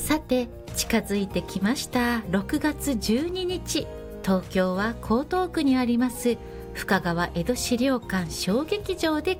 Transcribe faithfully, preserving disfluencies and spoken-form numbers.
さて近づいてきましたろくがつじゅうににち、東京は江東区にあります深川江戸資料館小劇場で